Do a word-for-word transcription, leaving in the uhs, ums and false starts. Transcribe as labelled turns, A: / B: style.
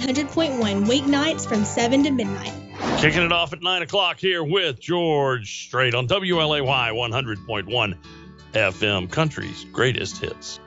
A: hundred point one, weeknights from seven to midnight.
B: Kicking it off at nine o'clock here with George Strait on W L A Y one hundred point one F M, country's greatest hits.